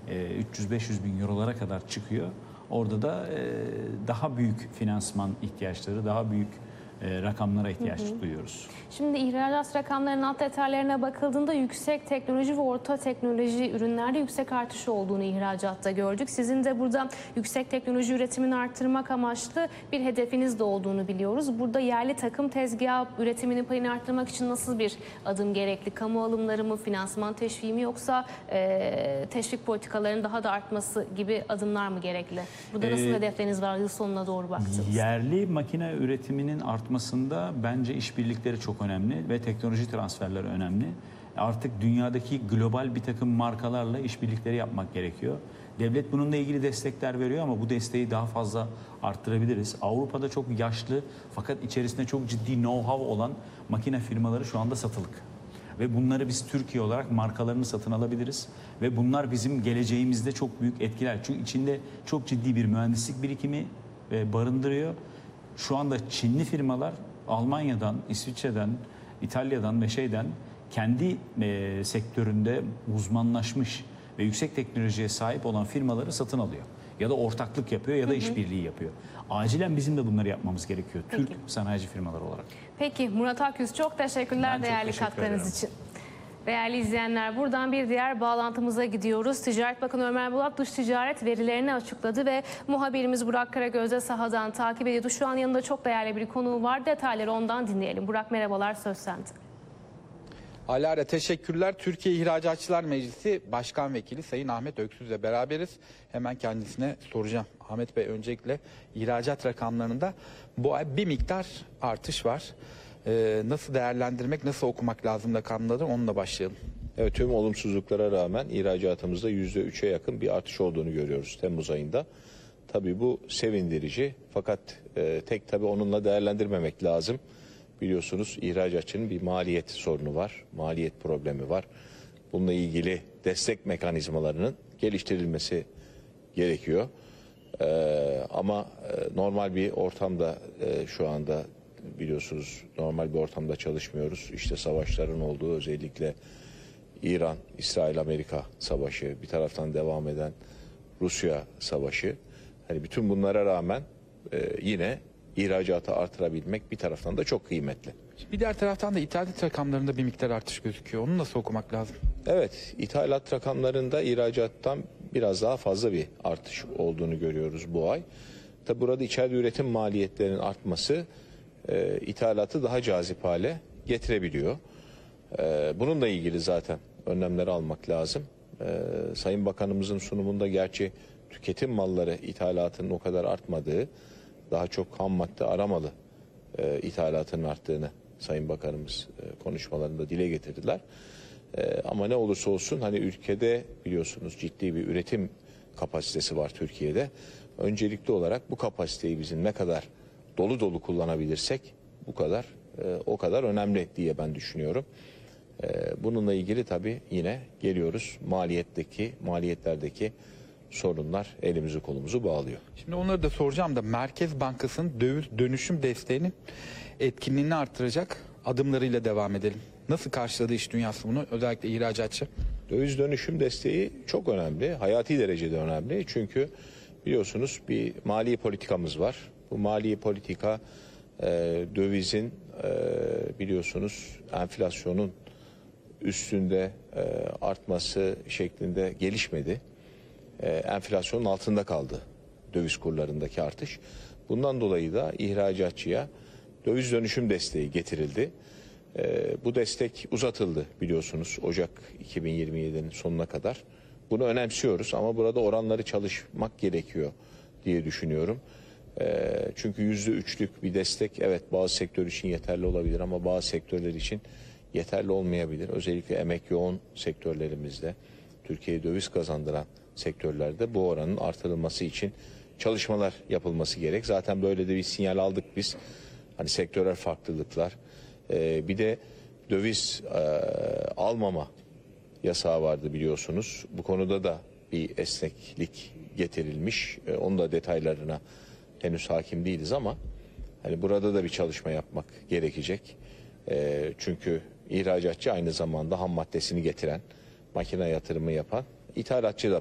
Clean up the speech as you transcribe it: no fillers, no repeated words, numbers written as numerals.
300-500 bin eurolara kadar çıkıyor. Orada da daha büyük finansman ihtiyaçları, daha büyük rakamlara ihtiyaç duyuyoruz. Şimdi ihracat rakamlarının alt detaylarına bakıldığında yüksek teknoloji ve orta teknoloji ürünlerde yüksek artış olduğunu ihracatta gördük. Sizin de burada yüksek teknoloji üretimini arttırmak amaçlı bir hedefiniz de olduğunu biliyoruz. Burada yerli takım tezgahı üretiminin payını arttırmak için nasıl bir adım gerekli? Kamu alımları mı, finansman teşviği mi, yoksa teşvik politikalarının daha da artması gibi adımlar mı gerekli? Burada nasıl hedefleriniz var yıl sonuna doğru baktığınızda? Yerli makine üretiminin artmasında bence işbirlikleri çok önemli ve teknoloji transferleri önemli. Artık dünyadaki global bir takım markalarla işbirlikleri yapmak gerekiyor. Devlet bununla ilgili destekler veriyor ama bu desteği daha fazla arttırabiliriz. Avrupa'da çok yaşlı fakat içerisinde çok ciddi know-how olan makine firmaları şu anda satılık. Ve bunları biz Türkiye olarak markalarını satın alabiliriz. Ve bunlar bizim geleceğimizde çok büyük etkiler. Çünkü içinde çok ciddi bir mühendislik birikimi barındırıyor. Şu anda Çinli firmalar Almanya'dan, İsviçre'den, İtalya'dan ve kendi sektöründe uzmanlaşmış ve yüksek teknolojiye sahip olan firmaları satın alıyor. Ya da ortaklık yapıyor ya da işbirliği yapıyor. Acilen bizim de bunları yapmamız gerekiyor. Peki. Türk sanayici firmaları olarak. Peki Murat Akyüz, çok teşekkürler değerli katkılarınız için. Değerli izleyenler, buradan bir diğer bağlantımıza gidiyoruz. Ticaret Bakanı Ömer Bolat dış ticaret verilerini açıkladı ve muhabirimiz Burak Karagöz de sahadan takip ediyordu. Şu an yanında çok değerli bir konuğu var. Detayları ondan dinleyelim. Burak merhabalar, söz sende. Alara teşekkürler. Türkiye İhracatçılar Meclisi Başkan Vekili Sayın Ahmet Öksüz'le beraberiz. Hemen kendisine soracağım. Ahmet Bey, öncelikle ihracat rakamlarında bu ay bir miktar artış var. Nasıl değerlendirmek, nasıl okumak lazım rakamları, onunla başlayalım. Evet, tüm olumsuzluklara rağmen ihracatımızda %3'e yakın bir artış olduğunu görüyoruz Temmuz ayında. Tabii bu sevindirici, fakat tek tabii onunla değerlendirmemek lazım. Biliyorsunuz ihracatçının bir maliyet sorunu var, maliyet problemi var. Bununla ilgili destek mekanizmalarının geliştirilmesi gerekiyor. Ama normal bir ortamda şu anda biliyorsunuz normal bir ortamda çalışmıyoruz. İşte savaşların olduğu, özellikle İran, İsrail, Amerika savaşı, bir taraftan devam eden Rusya savaşı. Hani bütün bunlara rağmen yine ihracatı artırabilmek bir taraftan da çok kıymetli. Bir diğer taraftan da ithalat rakamlarında bir miktar artış gözüküyor. Onu nasıl okumak lazım? Evet, ithalat rakamlarında ihracattan biraz daha fazla bir artış olduğunu görüyoruz bu ay. Tabi burada içeride üretim maliyetlerinin artması ithalatı daha cazip hale getirebiliyor. Bununla ilgili zaten önlemleri almak lazım. Sayın Bakanımızın sunumunda gerçi tüketim malları ithalatının o kadar artmadığı, daha çok ham madde aramalı ithalatının arttığını Sayın Bakanımız konuşmalarında dile getirdiler. Ama ne olursa olsun hani ülkede biliyorsunuz ciddi bir üretim kapasitesi var Türkiye'de. Öncelikli olarak bu kapasiteyi bizim ne kadar dolu dolu kullanabilirsek o kadar önemli diye ben düşünüyorum. Bununla ilgili tabii yine geliyoruz maliyetlerdeki sorunlar elimizi kolumuzu bağlıyor. Şimdi onları da soracağım da Merkez Bankası'nın döviz dönüşüm desteğinin etkinliğini artıracak adımlarıyla devam edelim. Nasıl karşıladı iş dünyası bunu, özellikle ihracatçı? Döviz dönüşüm desteği çok önemli, hayati derecede önemli. Çünkü biliyorsunuz bir mali politikamız var. Bu mali politika dövizin biliyorsunuz enflasyonun üstünde artması şeklinde gelişmedi. Enflasyonun altında kaldı döviz kurlarındaki artış. Bundan dolayı da ihracatçıya döviz dönüşüm desteği getirildi. Bu destek uzatıldı biliyorsunuz Ocak 2027'nin sonuna kadar. Bunu önemsiyoruz ama burada oranları çalışmak gerekiyor diye düşünüyorum. Çünkü %3'lük bir destek evet bazı sektör için yeterli olabilir ama bazı sektörler için yeterli olmayabilir. Özellikle emek yoğun sektörlerimizde, Türkiye'ye döviz kazandıran sektörlerde bu oranın artırılması için çalışmalar yapılması gerek. Zaten böyle de bir sinyal aldık biz. Hani sektörel farklılıklar. Bir de döviz almama yasağı vardı biliyorsunuz. Bu konuda da bir esneklik getirilmiş. Onun da detaylarına henüz hakim değiliz ama hani burada da bir çalışma yapmak gerekecek. Çünkü ihracatçı aynı zamanda ham maddesini getiren, makine yatırımı yapan ithalatçı da